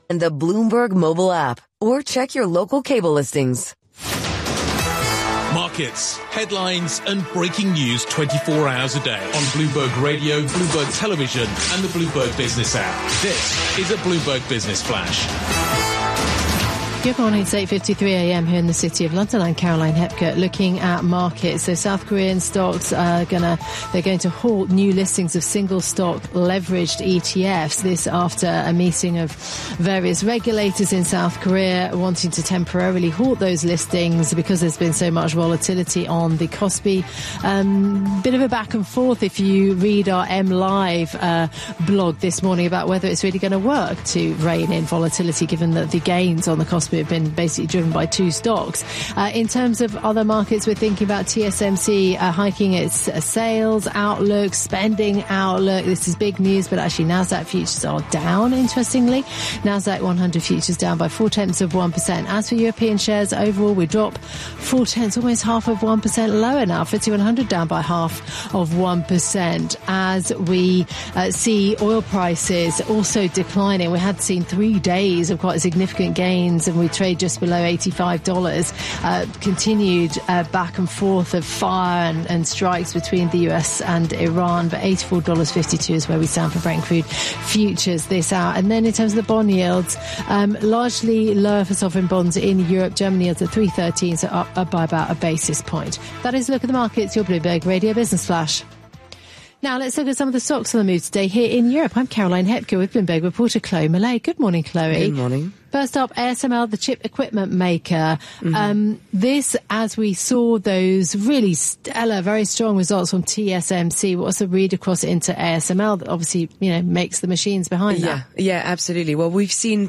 and the Bloomberg mobile app, or check your local cable listings. Markets, headlines and breaking news 24 hours a day on Bloomberg Radio, Bloomberg Television and the Bloomberg Business app. This is a Bloomberg Business Flash. Good morning, it's 8:53 a.m. here in the City of London. I'm Caroline Hepker, looking at markets. So South Korean stocks they're going to halt new listings of single stock leveraged ETFs. This after a meeting of various regulators in South Korea wanting to temporarily halt those listings because there's been so much volatility on the Kospi. Bit of a back and forth if you read our M Live blog this morning about whether it's really going to work to rein in volatility, given that the gains on the Kospi have been basically driven by two stocks. In terms of other markets, we're thinking about TSMC hiking its sales outlook, spending outlook. This is big news, but actually Nasdaq futures are down, interestingly. Nasdaq 100 futures down by 0.4%. As for European shares, overall we drop 0.4, almost half of 1% lower now. FTSE 100 down by half of 1%. As we see oil prices also declining. We had seen 3 days of quite significant gains, and we trade just below $85. Continued back and forth of fire and strikes between the US and Iran, but $84.52 is where we stand for Brent crude futures this hour. And then in terms of the bond yields, largely lower for sovereign bonds in Europe. Germany yields at 3.13, so up by about a basis point. That is a look at the markets, your Bloomberg Radio Business Flash. Now let's look at some of the stocks on the move today here in Europe. I'm Caroline Hepker with Bloomberg reporter Chloe Millay. Good morning, Chloe. Good morning. First up, ASML, the chip equipment maker. This, as we saw those really stellar, very strong results from TSMC, what's the read across into ASML that obviously, makes the machines behind that? Yeah, absolutely. Well, we've seen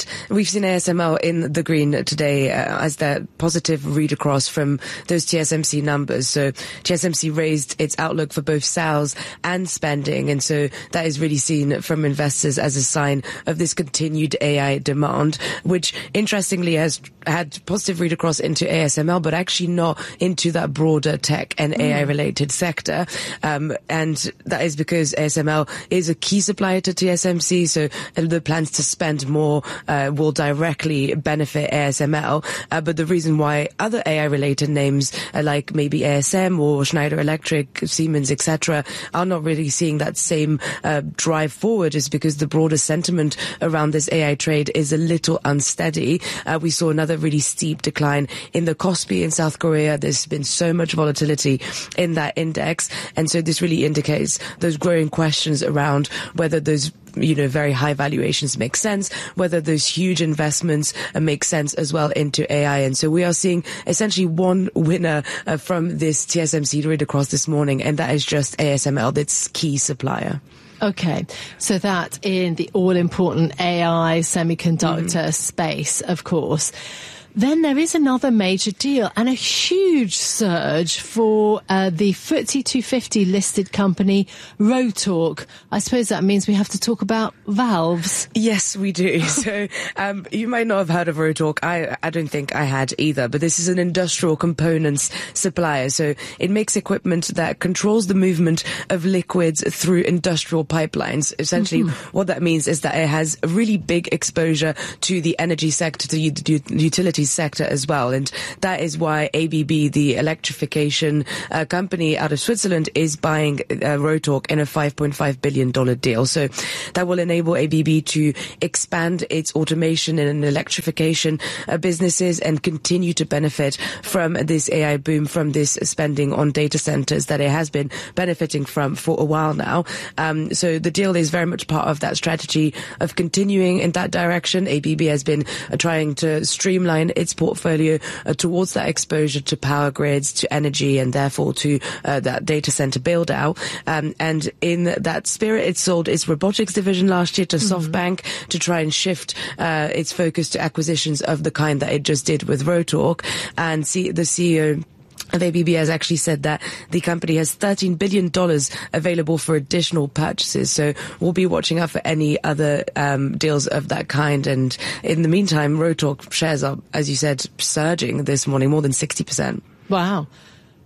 ASML in the green today as that positive read across from those TSMC numbers. So TSMC raised its outlook for both sales and spending, and so that is really seen from investors as a sign of this continued AI demand, which interestingly has had positive read across into ASML, but actually not into that broader tech and AI related sector. And that is because ASML is a key supplier to TSMC. So the plans to spend more will directly benefit ASML. But the reason why other AI related names like maybe ASM or Schneider Electric, Siemens, etc., are not really seeing that same drive forward is because the broader sentiment around this AI trade is a little unsteady. We saw another really steep decline in the Kospi in South Korea. There's been so much volatility in that index, and so this really indicates those growing questions around whether those very high valuations make sense, whether those huge investments make sense as well into AI. And so we are seeing essentially one winner from this TSMC read across this morning, and that is just ASML, its key supplier. Okay, so that in the all-important AI semiconductor space, of course. Then there is another major deal and a huge surge for the FTSE 250 listed company Rotork. I suppose that means we have to talk about valves. Yes, we do. So you might not have heard of Rotork. I don't think I had either, but this is an industrial components supplier. So it makes equipment that controls the movement of liquids through industrial pipelines. Essentially, what that means is that it has a really big exposure to the energy sector, to the utility sector as well, and that is why ABB, the electrification company out of Switzerland, is buying Rotork in a $5.5 billion deal. So that will enable ABB to expand its automation and electrification businesses and continue to benefit from this AI boom, from this spending on data centers that it has been benefiting from for a while now. So the deal is very much part of that strategy of continuing in that direction. ABB has been trying to streamline its portfolio towards that exposure to power grids, to energy, and therefore to that data center build out. And in that spirit, it sold its robotics division last year to SoftBank to try and shift its focus to acquisitions of the kind that it just did with Rotork. And the CEO of ABB has actually said that the company has $13 billion available for additional purchases. So we'll be watching out for any other deals of that kind. And in the meantime, Rotork shares are, as you said, surging this morning, more than 60%. Wow.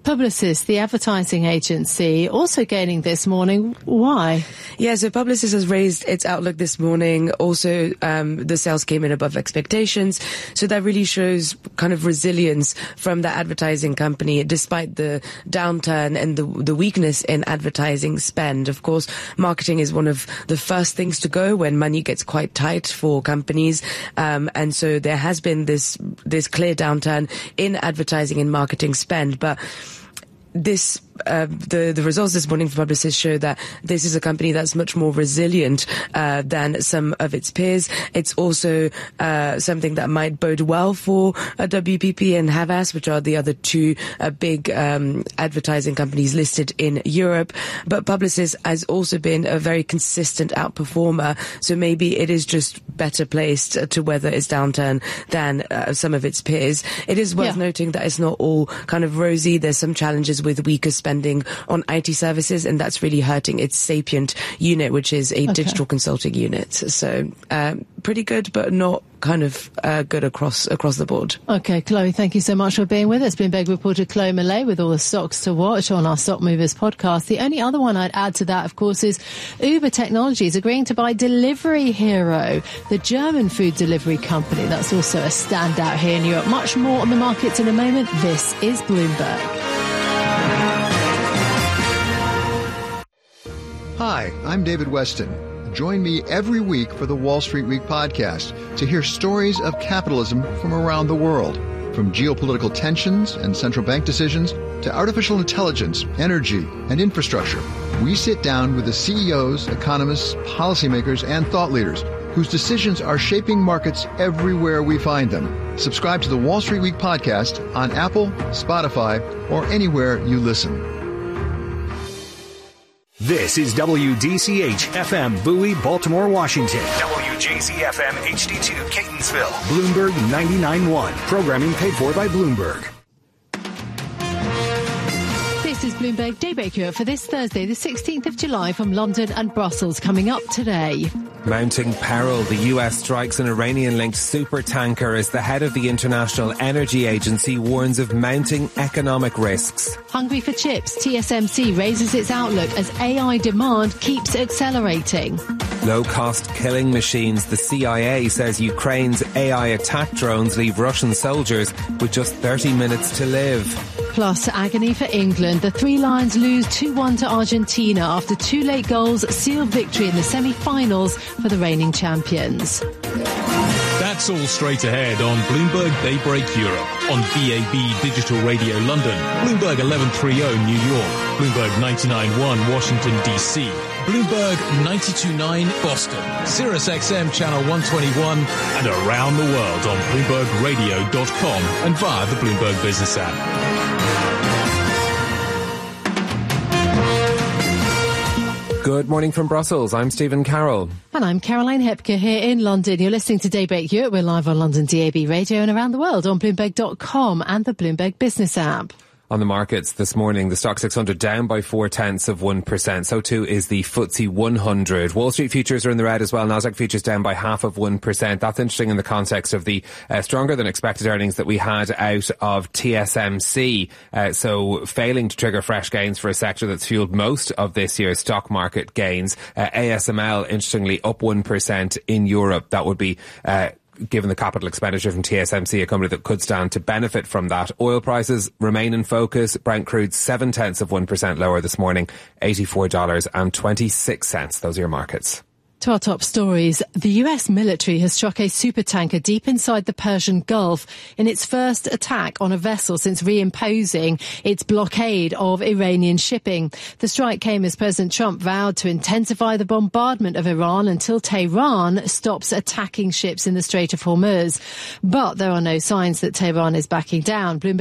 Publicis, the advertising agency, also gaining this morning. Why? Yeah, so Publicis has raised its outlook this morning. Also, the sales came in above expectations. So that really shows kind of resilience from the advertising company, despite the downturn and the weakness in advertising spend. Of course, marketing is one of the first things to go when money gets quite tight for companies. And so there has been this clear downturn in advertising and marketing spend. But the results this morning for Publicis show that this is a company that's much more resilient than some of its peers. It's also something that might bode well for WPP and Havas, which are the other two big advertising companies listed in Europe. But Publicis has also been a very consistent outperformer, so maybe it is just better placed to weather its downturn than some of its peers. It is worth noting that it's not all kind of rosy. There's some challenges with weaker spending on IT services, and that's really hurting its Sapient unit, which is a digital consulting unit. So pretty good, but not kind of good across the board. Okay, Chloe, thank you so much for being with us. Bloomberg reporter Chloe Millay with all the stocks to watch on our Stock Movers podcast. The only other one I'd add to that, of course, is Uber Technologies agreeing to buy Delivery Hero, the German food delivery company. That's also a standout here in Europe. Much more on the markets in a moment. This is Bloomberg. Hi, I'm David Weston. Join me every week for the Wall Street Week podcast to hear stories of capitalism from around the world. From geopolitical tensions and central bank decisions to artificial intelligence, energy, and infrastructure, we sit down with the CEOs, economists, policymakers, and thought leaders whose decisions are shaping markets everywhere we find them. Subscribe to the Wall Street Week podcast on Apple, Spotify, or anywhere you listen. This is WDCH FM Bowie, Baltimore, Washington. WJZ FM HD2 Catonsville. Bloomberg 99.1. Programming paid for by Bloomberg. This is Bloomberg Daybreak Europe for this Thursday, the 16th of July from London and Brussels. Coming up today. Mounting peril. The US strikes an Iranian-linked supertanker as the head of the International Energy Agency warns of mounting economic risks. Hungry for chips. TSMC raises its outlook as AI demand keeps accelerating. Low-cost killing machines. The CIA says Ukraine's AI attack drones leave Russian soldiers with just 30 minutes to live. Plus, agony for England. The Three Lions lose 2-1 to Argentina after two late goals seal victory in the semi-finals for the reigning champions. That's all straight ahead on Bloomberg Daybreak Europe, on DAB Digital Radio London, Bloomberg 1130 New York, Bloomberg 99.1 Washington, D.C., Bloomberg 92.9 Boston, Sirius XM Channel 121, and around the world on BloombergRadio.com and via the Bloomberg Business app. Good morning from Brussels. I'm Stephen Carroll. And I'm Caroline Hepker here in London. You're listening to Daybreak Europe. We're live on London DAB Radio and around the world on Bloomberg.com and the Bloomberg Business app. On the markets this morning, the Stock 600 down by 0.4%. So too is the FTSE 100. Wall Street futures are in the red as well. Nasdaq futures down by 0.5%. That's interesting in the context of the stronger than expected earnings that we had out of TSMC. So failing to trigger fresh gains for a sector that's fueled most of this year's stock market gains. ASML, interestingly, up 1% in Europe. That would be given the capital expenditure from TSMC, a company that could stand to benefit from that. Oil prices remain in focus. Brent crude 0.7% lower this morning, $84.26. Those are your markets. To our top stories, the US military has struck a supertanker deep inside the Persian Gulf in its first attack on a vessel since reimposing its blockade of Iranian shipping. The strike came as President Trump vowed to intensify the bombardment of Iran until Tehran stops attacking ships in the Strait of Hormuz. But there are no signs that Tehran is backing down. Bloomberg